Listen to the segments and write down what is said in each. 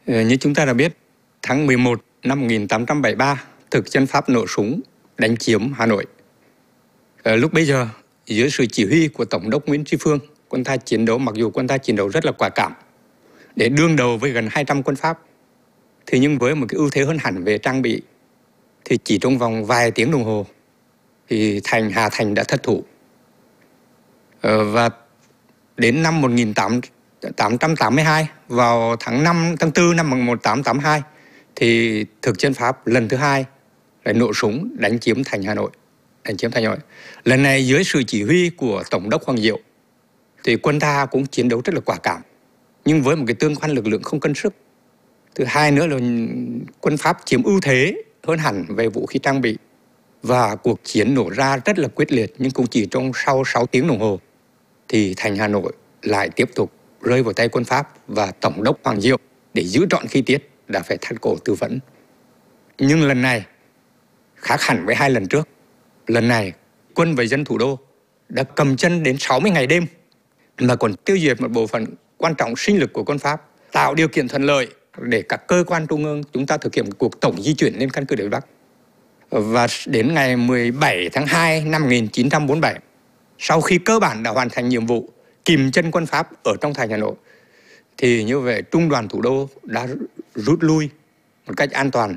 Như chúng ta đã biết, tháng 11 năm 1873, thực dân Pháp nổ súng đánh chiếm Hà Nội. Lúc bấy giờ, dưới sự chỉ huy của Tổng đốc Nguyễn Tri Phương, mặc dù quân ta chiến đấu rất là quả cảm để đương đầu với gần 200 quân Pháp, thì nhưng với một cái ưu thế hơn hẳn về trang bị, thì chỉ trong vòng vài tiếng đồng hồ thì Hà Thành đã thất thủ. Và đến năm 1882, vào tháng 4 năm 1882, thì thực dân Pháp lần thứ hai lại nổ súng đánh chiếm thành Hà Nội. Lần này dưới sự chỉ huy của Tổng đốc Hoàng Diệu, thì quân ta cũng chiến đấu rất là quả cảm, nhưng với một cái tương quan lực lượng không cân sức. Thứ hai nữa là quân Pháp chiếm ưu thế hơn hẳn về vũ khí trang bị, và cuộc chiến nổ ra rất là quyết liệt, nhưng cũng chỉ trong sau 6 tiếng đồng hồ thì thành Hà Nội lại tiếp tục rơi vào tay quân Pháp, và Tổng đốc Hoàng Diệu để giữ trọn khí tiết đã phải thắt cổ tự vẫn. Nhưng lần này khác hẳn với hai lần trước. Lần này quân và dân thủ đô đã cầm chân đến 60 ngày đêm, mà còn tiêu diệt một bộ phận quan trọng sinh lực của quân Pháp, tạo điều kiện thuận lợi để các cơ quan trung ương chúng ta thực hiện cuộc tổng di chuyển lên căn cứ Đài Bắc. Và đến ngày 17 tháng 2 năm 1947, sau khi cơ bản đã hoàn thành nhiệm vụ kìm chân quân Pháp ở trong thành Hà Nội, thì như vậy trung đoàn thủ đô đã rút lui một cách an toàn.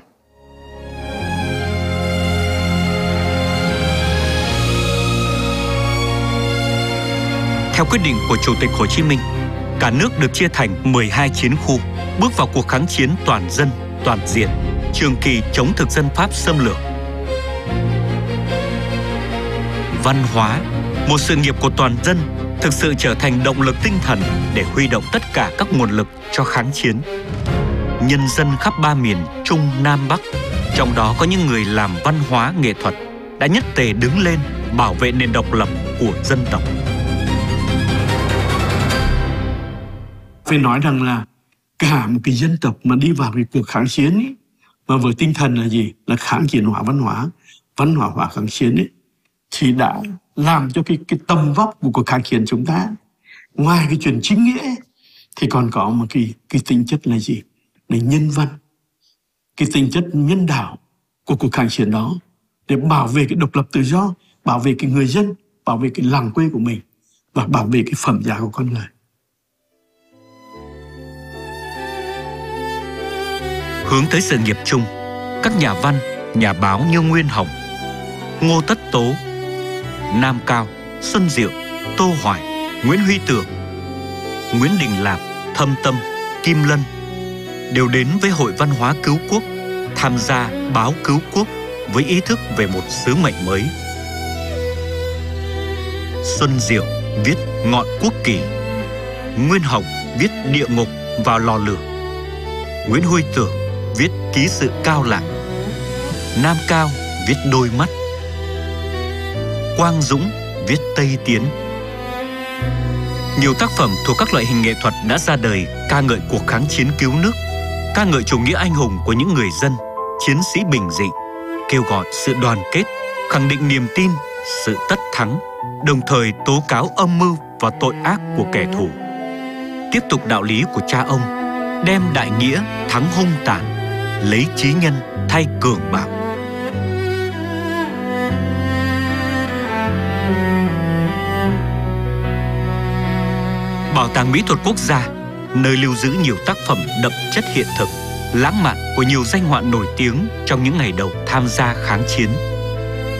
Theo quyết định của Chủ tịch Hồ Chí Minh, cả nước được chia thành 12 chiến khu, bước vào cuộc kháng chiến toàn dân, toàn diện, trường kỳ chống thực dân Pháp xâm lược. Văn hóa, một sự nghiệp của toàn dân, thực sự trở thành động lực tinh thần để huy động tất cả các nguồn lực cho kháng chiến. Nhân dân khắp ba miền Trung, Nam, Bắc, trong đó có những người làm văn hóa, nghệ thuật, đã nhất tề đứng lên bảo vệ nền độc lập của dân tộc. Phải nói rằng là cả một cái dân tộc mà đi vào cái cuộc kháng chiến ấy, mà với tinh thần là gì? Là kháng chiến hóa văn hóa hóa kháng chiến ấy, thì đã làm cho cái tầm vóc của cuộc kháng chiến chúng ta, ngoài cái chuyện chính nghĩa ấy, thì còn có một cái tính chất là gì? Là nhân văn, cái tính chất nhân đạo của cuộc kháng chiến đó, để bảo vệ cái độc lập tự do, bảo vệ cái người dân, bảo vệ cái làng quê của mình, và bảo vệ cái phẩm giá của con người. Hướng tới sự nghiệp chung, các nhà văn, nhà báo như Nguyên Hồng, Ngô Tất Tố, Nam Cao, Xuân Diệu, Tô Hoài, Nguyễn Huy Tưởng, Nguyễn Đình Lạp, Thâm Tâm, Kim Lân đều đến với Hội Văn hóa Cứu Quốc, tham gia báo Cứu Quốc với ý thức về một sứ mệnh mới. Xuân Diệu viết Ngọn Quốc Kỳ, Nguyên Hồng viết Địa Ngục vào lò lửa, Nguyễn Huy Tưởng viết Ký sự Cao Lãng, Nam Cao viết Đôi mắt, Quang Dũng viết Tây Tiến. Nhiều tác phẩm thuộc các loại hình nghệ thuật đã ra đời ca ngợi cuộc kháng chiến cứu nước, ca ngợi chủ nghĩa anh hùng của những người dân, chiến sĩ bình dị, kêu gọi sự đoàn kết, khẳng định niềm tin, sự tất thắng, đồng thời tố cáo âm mưu và tội ác của kẻ thù. Tiếp tục đạo lý của cha ông, đem đại nghĩa thắng hung tàn, lấy trí nhân thay cường bạo. Bảo tàng Mỹ thuật Quốc gia, nơi lưu giữ nhiều tác phẩm đậm chất hiện thực, lãng mạn của nhiều danh họa nổi tiếng trong những ngày đầu tham gia kháng chiến.